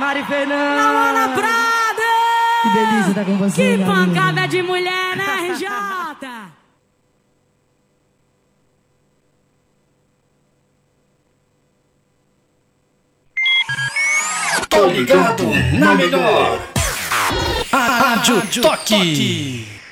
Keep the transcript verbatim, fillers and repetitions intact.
Mari Fernanda. Na Ana Prada. Que delícia estar com você. Que minha pancada amiga. de mulher, né, R J? Tô ligado na melhor. A Rádio Toque.